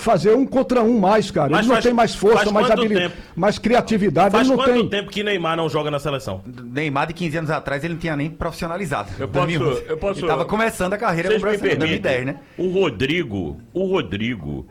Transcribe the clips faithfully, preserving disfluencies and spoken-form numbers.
fazer um contra um mais, cara. Mas ele não faz- tem mais força, faz mais quanto habilidade, tempo? mais criatividade. Faz ele não quanto tem. tempo que Neymar não joga na seleção? Neymar de quinze anos atrás ele não tinha nem profissionalizado. Eu posso- dois mil e onze. eu posso- Ele tava começando a carreira Vocês no me Brasil em dois mil e permitem, dez, né? o Rodrigo, o Rodrigo,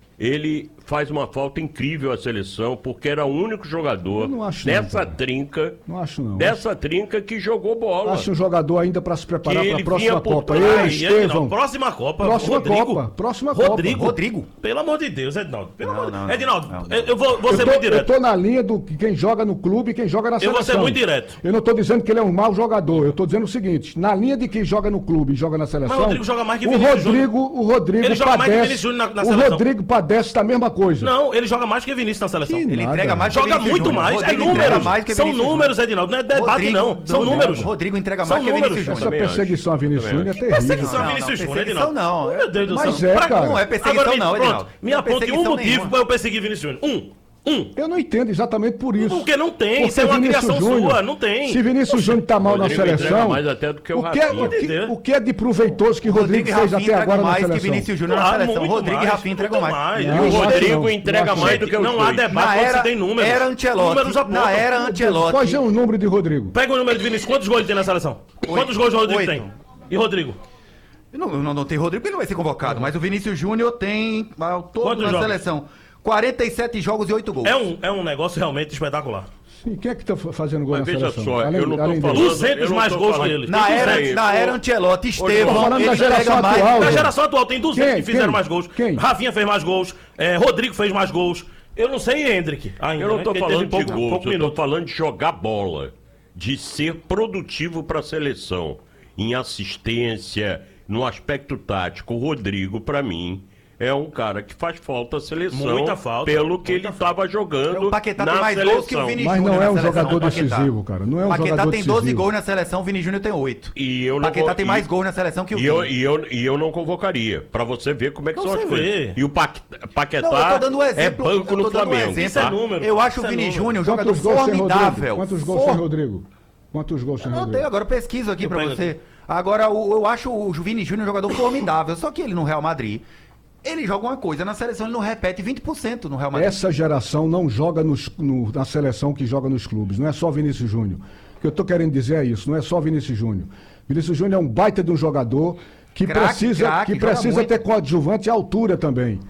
ele faz uma falta incrível à seleção, porque era o único jogador Eu não acho não, dessa cara. trinca, Não acho não. dessa trinca que jogou bola. Acho um jogador ainda para se preparar Que para a ele próxima vinha por Copa. trás. Ele, Ai, Estevão. Edinaldo, próxima Copa. Próxima Rodrigo. Copa, próxima Copa. Rodrigo. Rodrigo. Pelo amor de Deus, Edinaldo. Pelo Não, amor de não, não. Edinaldo, Não, não. eu, eu vou, vou ser Eu tô, muito eu direto. tô na linha do que quem joga no clube e quem joga na Eu seleção. vou ser muito direto. Eu não tô dizendo que ele é um mau jogador. Eu tô dizendo o seguinte: na linha de quem joga no clube e joga na seleção. Mas o Rodrigo joga mais que o Vinícius Rodrigo, o Rodrigo Ele joga mais que padece. Vinícius Júnior na- na o seleção. Rodrigo padece da mesma coisa. Não, ele joga mais que Vinícius na seleção. Que Ele nada. entrega mais que Joga Vinícius muito Júnior. mais, é Rodrigo entrega números. mais que São Vinícius números, Júnior. Edinaldo. Não é debate, Rodrigo- não. São não, números. Rodrigo entrega São mais que números. Vinícius Essa também acho. perseguição a Vinícius Também Júnior é acho. terrível. Perseguição a Não, Vinícius não, Júnior, perseguição Edinaldo. não. Meu Deus do Mas céu. é, Pra- cara. Não é perseguição Agora, não, pronto, Edinaldo. me Não é aponte um perseguição motivo nenhuma. pra eu perseguir Vinícius Júnior. Um. Um. Eu não entendo exatamente por isso. Porque não tem, Porque isso é uma Vinícius criação Júnior- sua, não tem. Se Vinícius Júnior tá mal na Rodrigo entrega seleção, mais até do que o o que, Rafinha. o, que, o que é de proveitoso que o Rodrigo, Rodrigo e fez Rafinha até entregam agora na mais que seleção? Vinícius Júnior na Claro, seleção. muito Rodrigo e mais, Rafinha entregam muito mais. mais. E Não, o acho Rodrigo não. entrega Não acho mais do que os Não há dois. debate Na quando era, se tem números. era Ancelotti. Números apontam. Na era Ancelotti. Qual é o número de Rodrigo? Pega o número de Vinícius. Quantos gols ele tem na seleção? Quantos gols o Rodrigo Oito. tem? E Rodrigo? Eu não, eu não, não tem Rodrigo, porque ele não vai ser convocado. Mas o Vinícius Júnior tem ao todo Quantos na jogos? seleção quarenta e sete jogos e oito gols. É um, é um negócio realmente espetacular. Sim, quem é que tá fa- fazendo gol Mas na veja seleção? só, eu não tô dele. falando- duzentos eu não mais tô gols falando- que ele. Na Tem era, duzentos. na era Ancelotti, Tô Estevão, falando ele da geração entrega mais. atual, Na velho. geração atual tem duzentos Quem? que fizeram Quem? mais gols. Quem? Rafinha fez mais gols. é, Rodrigo fez mais gols. Eu não sei Hendrick ainda. Eu não né, tô porque ele falando teve de pouco, gols, pouco eu tô minuto. falando de jogar bola, de ser produtivo para a seleção, em assistência, no aspecto tático. O Rodrigo, para mim, é um cara que faz falta à seleção, Muita falta, pelo que muita ele estava jogando O Paquetá na tem mais seleção. gols que o Vini Mas Júnior não na é um seleção, jogador o Paquetá. decisivo, cara. Não é um Paquetá jogador tem doze decisivo. gols na seleção, o Vini Júnior tem oito. E eu não Paquetá vou- tem e- mais gols na seleção que o E eu, Vini. e, eu, e eu não convocaria, pra você ver como é que Não são as sei coisas. ver. E o Paque- Paquetá Não, eu tô dando um é exemplo. banco eu no tô dando um Flamengo. exemplo. Isso é tá? número. Eu acho o Isso é Vini número. Júnior um jogador Quantos gols sem Rodrigo? formidável. Quantos gols For- sem Rodrigo? Quantos gols sem Eu não Rodrigo? tenho, agora eu pesquiso aqui Eu pra pego você. Agora, o- eu acho o Vini Júnior um jogador formidável. Só que ele no Real Madrid, ele joga uma coisa, na seleção ele não repete vinte por cento no Real Madrid. Essa geração não joga nos- no- na seleção que joga nos clubes. Não é só Vinícius Júnior. O que eu tô querendo dizer é isso. Não é só Vinícius Júnior. Vinícius Júnior é um baita de um jogador que Craque, precisa, craque, que joga precisa muito. ter coadjuvante e altura também.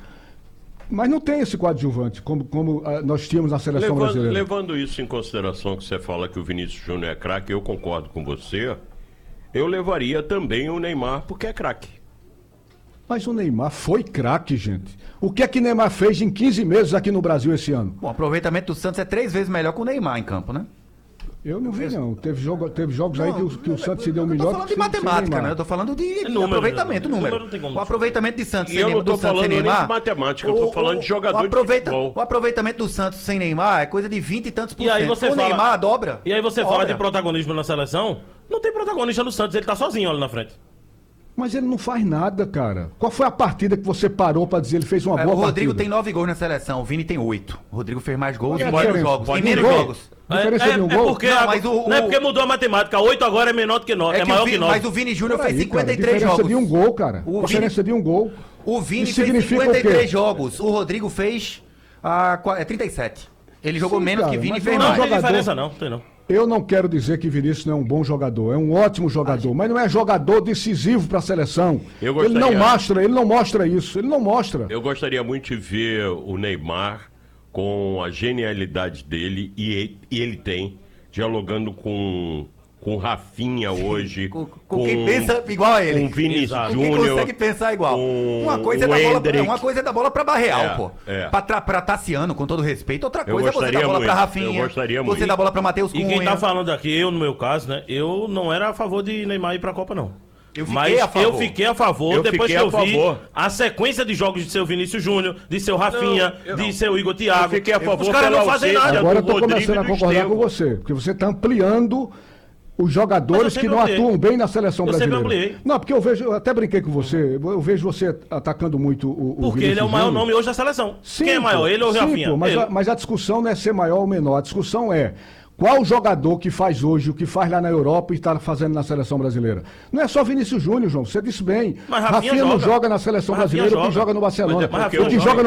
Mas não tem esse coadjuvante, como, como ah, nós tínhamos na seleção Levando, brasileira. levando isso em consideração que você fala que o Vinícius Júnior é craque, eu concordo com você. Eu levaria também o Neymar, porque é craque. Mas o Neymar foi craque, gente. O que é que Neymar fez em quinze meses aqui no Brasil esse ano? Bom, o aproveitamento do Santos é três vezes melhor que o Neymar em campo, né? Eu não vi, não. Teve, jogo, teve jogos aí que o, que o Santos se deu Eu melhor tô falando que de sem- sem matemática, Neymar. né? Eu tô falando de número, aproveitamento, né? número. Número não tem como O aproveitamento de Santos E sem eu não Neymar- tô do Santos sem falando nem Neymar. de matemática, eu tô falando de jogador o de aproveita- futebol. O aproveitamento do Santos sem Neymar é coisa de vinte e tantos por E aí cento. você o fala- Neymar dobra. E aí você dobra. fala de protagonismo na seleção. Não tem protagonista no Santos, ele tá sozinho, olha na frente. Mas ele não faz nada, cara. Qual foi a partida que você parou pra dizer ele fez uma É, boa o Rodrigo partida? tem nove gols na seleção, o Vini tem oito. O Rodrigo fez mais gols Qual é em a menos diferença? jogos. Pode Em menos um gol? jogos. Diferença é, de um é gol? porque, Não, a- mas o- não é o- porque mudou a matemática. oito agora é menor do que nove. É, É que maior o Vi- que nove. mas o Vini Júnior fez Peraí, cinquenta e cara, três diferença jogos. de um gol, cara. O diferença de um gol. O Vini Isso fez significa cinquenta e três o quê? jogos. O Rodrigo fez ah, qua- é, trinta e sete. Ele jogou Sim, menos cara, que Vini e mas fez não é Não, um mais. tem jogador. diferença não, tem não. Eu não quero dizer que Vinícius não é um bom jogador, é um ótimo jogador, mas não é jogador decisivo para a seleção. Eu Ele não gostaria- mostra, ele não mostra isso, ele não mostra. Eu gostaria muito de ver o Neymar com a genialidade dele, e ele, e ele tem, dialogando com com Rafinha hoje, Com, com quem pensa igual a ele. com Vinícius Exato. Com quem Júnior, consegue pensar igual. com Uma coisa, é o da bola, Hendrick. uma coisa é da bola pra Barreal, É, pô. é. Pra, tra- pra Tassiano, com todo respeito. Outra Eu coisa é você gostaria dar bola pra muito, Rafinha. eu gostaria você muito. dar bola pra Matheus E Cunha. quem tá falando aqui, eu no meu caso, né? Eu não era a favor de Neymar ir pra Copa, não. Eu fiquei Mas a favor. eu fiquei a favor Eu depois fiquei que eu a vi favor. a sequência de jogos de seu Vinícius Júnior, de seu Rafinha, eu de não. seu Igor Thiago. Eu fiquei a favor Os caras pela não fazem ausência nada. Agora eu do tô Rodrigo começando e a do concordar com Estevão. você, porque você tá ampliando os jogadores Mas eu que sempre não ampliei. atuam bem na seleção Eu sempre brasileira. ampliei. Não, porque eu vejo, eu até brinquei com você, eu vejo você atacando muito o, o Porque ele é o Vinícius maior Júnior. nome hoje da seleção. Sim, Quem é maior, pô. ele ou o Sim, Rafinha? pô, mas, Ele. a, mas a discussão não é ser maior ou menor, a discussão é qual jogador que faz hoje o que faz lá na Europa e está fazendo na seleção brasileira. Não é só Vinícius Júnior, João, você disse bem. Mas Rafinha não joga. joga na seleção Mas Rafinha brasileira, o que joga. joga no Barcelona. Mas é porque o que eu joga no